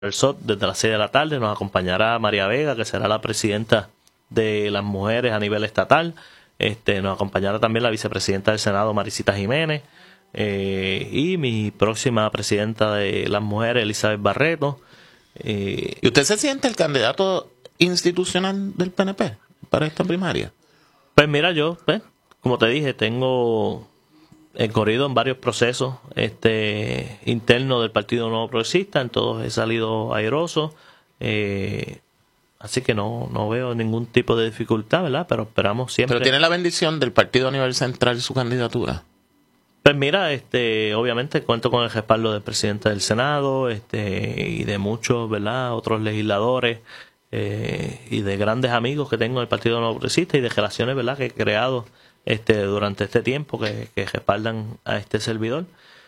el SOT desde las 6 de la tarde. Nos acompañará María Vega, que será la presidenta de las mujeres a nivel estatal. Nos acompañará también la vicepresidenta del Senado, Maricita Jiménez, y mi próxima presidenta de las mujeres, Elizabeth Barreto. ¿Y usted se siente el candidato institucional del PNP para esta primaria? Pues mira, yo, como te dije, he corrido en varios procesos internos del Partido Nuevo Progresista, en todos he salido airoso, así que no veo ningún tipo de dificultad, ¿verdad? Pero esperamos siempre. ¿Pero tiene la bendición del Partido a nivel central su candidatura? Pues mira, obviamente cuento con el respaldo del presidente del Senado, y de muchos, ¿verdad?, otros legisladores, y de grandes amigos que tengo en el Partido Nuevo Progresista y de relaciones, ¿verdad?, que he creado durante este tiempo que respaldan a este servidor.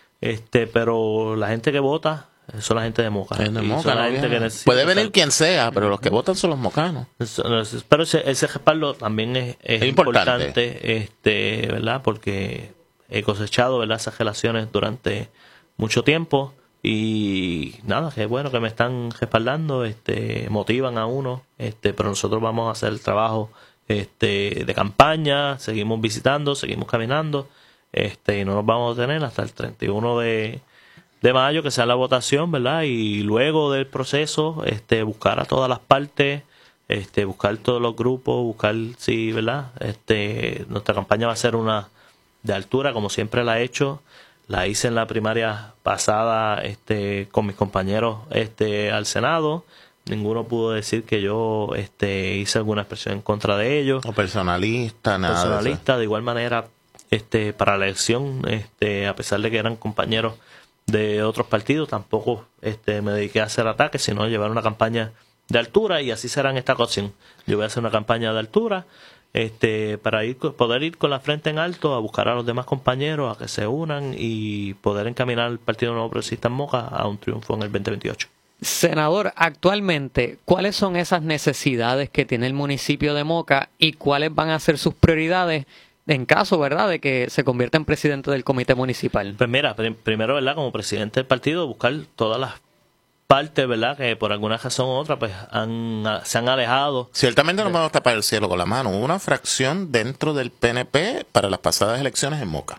Pero la gente que vota son la gente de Moca. Puede venir quien sea, pero los que votan son los mocanos. Pero ese respaldo también es importante, ¿verdad?, porque he cosechado, ¿verdad?, esas relaciones durante mucho tiempo. Y nada, que bueno que me están respaldando, motivan a uno, pero nosotros vamos a hacer el trabajo de campaña, seguimos visitando, seguimos caminando, y no nos vamos a detener hasta el 31 de mayo, que sea la votación, ¿verdad? Y luego del proceso, buscar a todas las partes, buscar todos los grupos, buscar, sí, ¿verdad? Nuestra campaña va a ser una de altura, como siempre la he hecho. La hice en la primaria pasada con mis compañeros al Senado. Ninguno pudo decir que yo hice alguna expresión en contra de ellos. O personalista, nada. Personalista, de igual manera, para la elección, a pesar de que eran compañeros de otros partidos, tampoco me dediqué a hacer ataques, sino a llevar una campaña de altura, y así será en esta ocasión. Yo voy a hacer una campaña de altura, para poder ir con la frente en alto a buscar a los demás compañeros a que se unan y poder encaminar al Partido Nuevo Progresista en Moca a un triunfo en el 2028. Senador, actualmente, ¿cuáles son esas necesidades que tiene el municipio de Moca y cuáles van a ser sus prioridades en caso, ¿verdad?, de que se convierta en presidente del comité municipal? Pues mira, primero, ¿verdad?, como presidente del partido, buscar todas las partes, ¿verdad?, que por alguna razón u otra pues se han alejado. Ciertamente no vamos a tapar el cielo con la mano. Hubo una fracción dentro del PNP para las pasadas elecciones en Moca.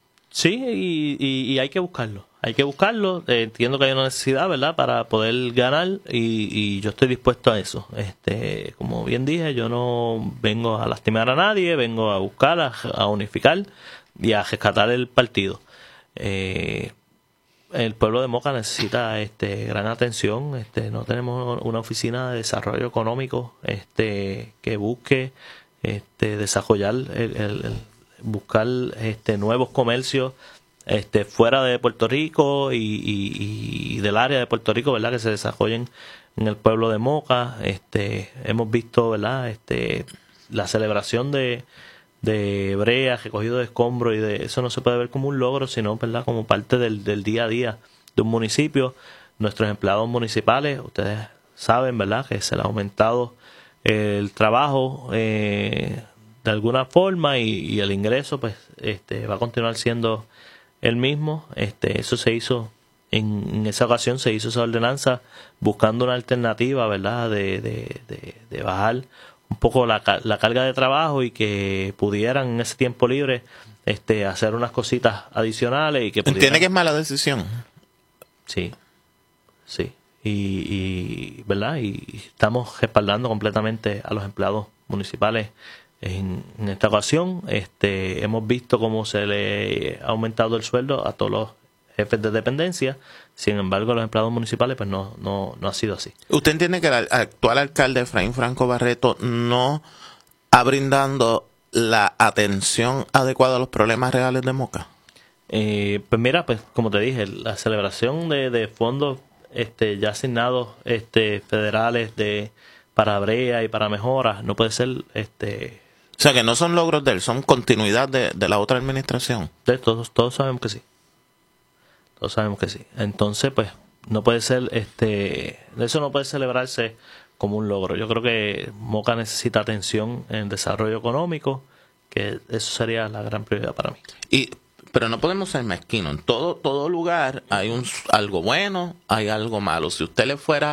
Sí, y hay que buscarlo. Hay que buscarlo. Entiendo que hay una necesidad, ¿verdad?, para poder ganar, y yo estoy dispuesto a eso. Como bien dije, yo no vengo a lastimar a nadie, vengo a buscar, a unificar y a rescatar el partido. El pueblo de Moca necesita gran atención. No tenemos una oficina de desarrollo económico que busque desarrollar buscar nuevos comercios fuera de Puerto Rico y del área de Puerto Rico, ¿verdad?, que se desarrollen en el pueblo de Moca. Hemos visto, ¿verdad?, la celebración de brea, recogido de escombros, y de eso no se puede ver como un logro, sino, ¿verdad?, como parte del día a día de un municipio. Nuestros empleados municipales, ustedes saben, ¿verdad?, que se les ha aumentado el trabajo de alguna forma, y el ingreso pues va a continuar siendo el mismo. Eso se hizo en esa ocasión, se hizo esa ordenanza buscando una alternativa, ¿verdad?, de bajar un poco la carga de trabajo, y que pudieran en ese tiempo libre hacer unas cositas adicionales, y que pudieran... ¿Entiende que es mala decisión? Sí, y ¿verdad?, y estamos respaldando completamente a los empleados municipales en esta ocasión. Hemos visto cómo se le ha aumentado el sueldo a todos los jefes de dependencia. Sin embargo, los empleados municipales pues no ha sido así. ¿Usted entiende que el actual alcalde Efraín Franco Barreto no ha brindado la atención adecuada a los problemas reales de Moca? Pues mira, pues como te dije, la celebración de fondos ya asignados federales para brea y para mejoras no puede ser o sea, que no son logros de él, son continuidad de la otra administración. Todos sabemos que sí. Todos sabemos que sí. Entonces, pues, no puede ser, eso no puede celebrarse como un logro. Yo creo que Moca necesita atención en desarrollo económico, que eso sería la gran prioridad para mí. Y Pero no podemos ser mezquinos. En todo lugar hay algo bueno, hay algo malo. Si usted le fuera